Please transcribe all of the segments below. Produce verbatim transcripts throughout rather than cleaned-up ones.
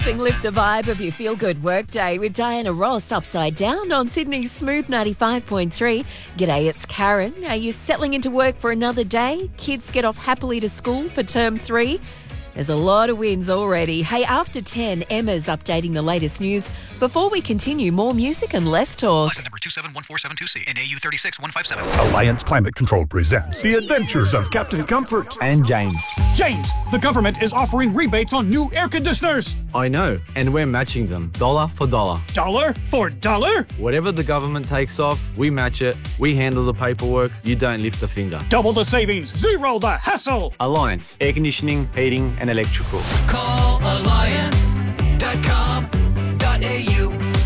Lift the vibe of your feel-good workday with Diana Ross upside down on Sydney's Smooth ninety-five point three. G'day, it's Karen. Are you settling into work for another day? Kids get off happily to school for term three? There's a lot of wins already. Hey, after ten, Emma's updating the latest news. Before we continue, more music and less talk. License number two seven one four seven two C and A U three six one five seven. Alliance Climate Control presents The Adventures of Captain Comfort. And James. James, the government is offering rebates on new air conditioners. I know, and we're matching them, dollar for dollar. Dollar for dollar? Whatever the government takes off, we match it. We handle the paperwork. You don't lift a finger. Double the savings, zero the hassle. Alliance, air conditioning, heating and electrical. Call alliance dot com dot A U.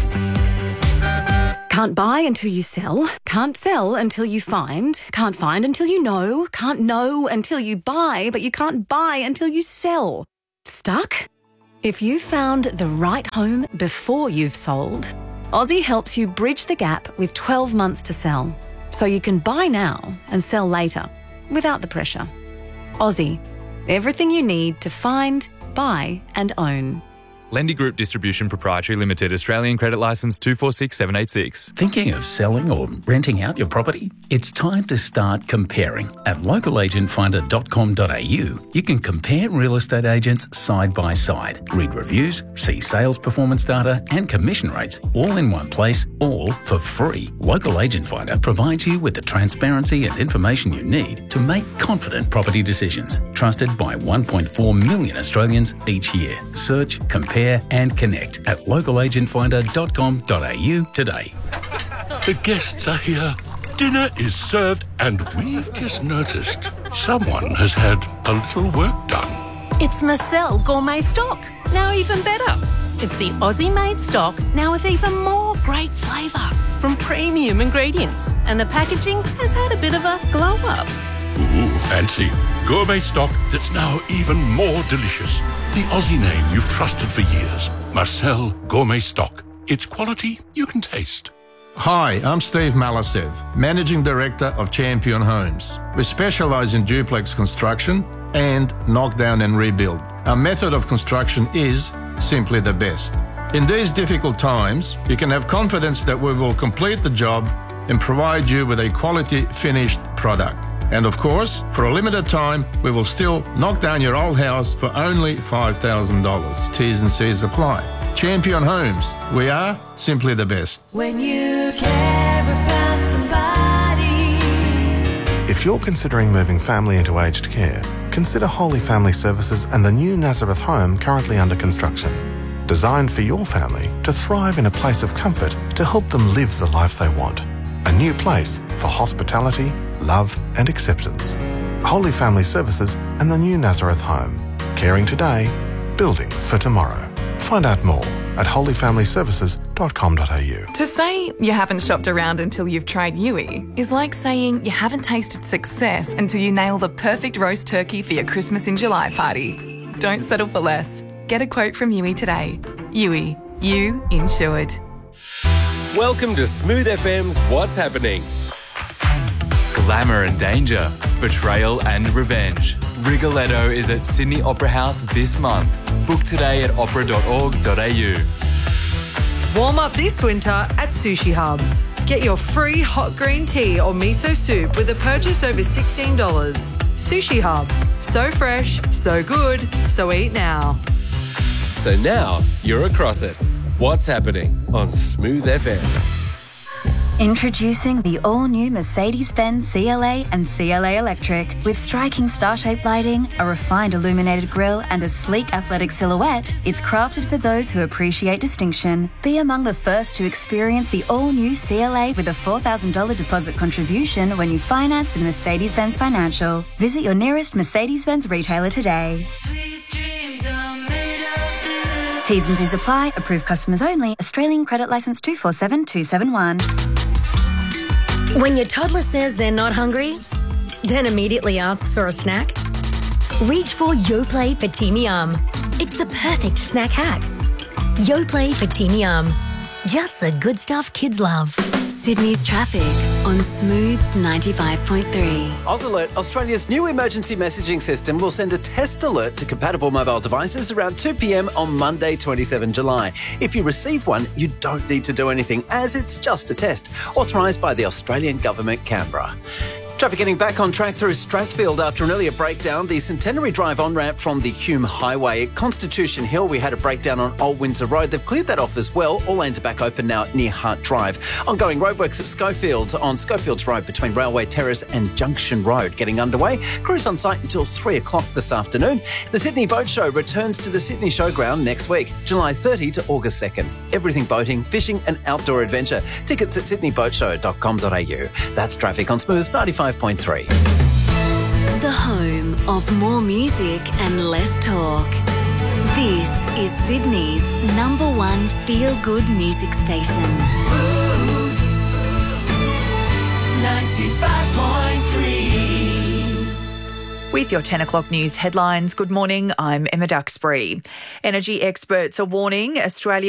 Can't buy until you sell. Can't sell until you find. Can't find until you know. Can't know until you buy, but you can't buy until you sell. Stuck? If you found the right home before you've sold, Aussie helps you bridge the gap with twelve months to sell, so you can buy now and sell later without the pressure. Aussie, everything you need to find, buy and own. Lendy Group Distribution Proprietary Limited, Australian Credit Licence two four six seven eight six. Thinking of selling or renting out your property? It's time to start comparing. At local agent finder dot com dot A U, you can compare real estate agents side by side, read reviews, see sales performance data and commission rates all in one place, all for free. Local Agent Finder provides you with the transparency and information you need to make confident property decisions. Trusted by one point four million Australians each year. Search, compare and connect at local agent finder dot com dot A U today. The guests are here. Dinner is served and we've just noticed someone has had a little work done. It's Marcel Gourmet Stock, now even better. It's the Aussie-made stock, now with even more great flavour from premium ingredients. And the packaging has had a bit of a glow-up. Ooh, fancy. Gourmet stock that's now even more delicious. The Aussie name you've trusted for years. Marcel Gourmet Stock. It's quality you can taste. Hi, I'm Steve Malasev, Managing Director of Champion Homes. We specialise in duplex construction and knockdown and rebuild. Our method of construction is simply the best. In these difficult times, you can have confidence that we will complete the job and provide you with a quality finished product. And of course, for a limited time, we will still knock down your old house for only five thousand dollars. T's and C's apply. Champion Homes, we are simply the best. When you care about somebody. If you're considering moving family into aged care, consider Holy Family Services and the new Nazareth home currently under construction. Designed for your family to thrive in a place of comfort to help them live the life they want. A new place for hospitality, love and acceptance. Holy Family Services and the new Nazareth home. Caring today, building for tomorrow. Find out more at holy family services dot com dot A U. To say you haven't shopped around until you've tried Yui is like saying you haven't tasted success until you nail the perfect roast turkey for your Christmas in July party. Don't settle for less. Get a quote from Yui today. Yui, you insured. Welcome to Smooth F M's What's Happening. Glamour and danger, betrayal and revenge. Rigoletto is at Sydney Opera House this month. Book today at opera dot org dot A U. Warm up this winter at Sushi Hub. Get your free hot green tea or miso soup with a purchase over sixteen dollars. Sushi Hub. So fresh, so good, so eat now. So now you're across it. What's happening on Smooth F M? Introducing the all-new Mercedes-Benz C L A and C L A Electric. With striking star-shaped lighting, a refined illuminated grille and a sleek athletic silhouette, it's crafted for those who appreciate distinction. Be among the first to experience the all-new C L A with a four thousand dollars deposit contribution when you finance with Mercedes-Benz Financial. Visit your nearest Mercedes-Benz retailer today. T's and C's apply. Approved customers only. Australian Credit Licence two four seven two seven one. When your toddler says they're not hungry, then immediately asks for a snack, reach for Yoplait Petit Yum. It's the perfect snack hack. Yoplait Petit Yum. Just the good stuff kids love. Sydney's traffic. on Smooth ninety-five point three. AusAlert, Australia's new emergency messaging system, will send a test alert to compatible mobile devices around two p.m. on Monday, the twenty-seventh of July. If you receive one, you don't need to do anything, as it's just a test, authorised by the Australian Government, Canberra. Traffic getting back on track through Strathfield after an earlier breakdown. The Centenary Drive on-ramp from the Hume Highway. At Constitution Hill, we had a breakdown on Old Windsor Road. They've cleared that off as well. All lanes are back open now near Hart Drive. Ongoing roadworks at Schofields on Schofields Road between Railway Terrace and Junction Road getting underway. Crews on site until three o'clock this afternoon. The Sydney Boat Show returns to the Sydney Showground next week, July thirtieth to August second. Everything boating, fishing and outdoor adventure. Tickets at sydney boat show dot com dot a u. That's traffic on Smooth ninety-five point three. The home of more music and less talk. This is Sydney's number one feel-good music station. ninety-five point three. With your ten o'clock news headlines, good morning, I'm Emma Duxbury. Energy experts are warning Australia